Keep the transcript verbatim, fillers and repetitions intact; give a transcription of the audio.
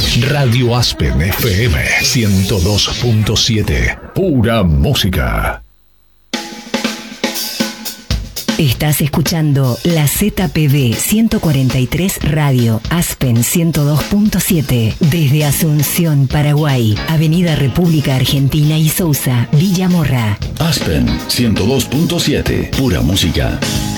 Radio Aspen F M ciento dos punto siete. Pura música. Estás escuchando la Z P B ciento cuarenta y tres Radio Aspen ciento dos punto siete desde Asunción, Paraguay, Avenida República Argentina y Sousa, Villa Morra. Aspen ciento dos punto siete, pura música.